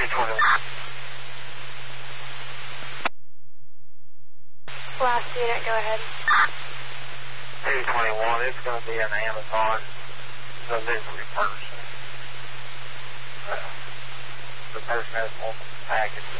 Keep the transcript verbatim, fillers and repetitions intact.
twenty-one. Last unit, go ahead. two twenty-one, it's going to be an Amazon delivery person. Uh, the person has multiple packages.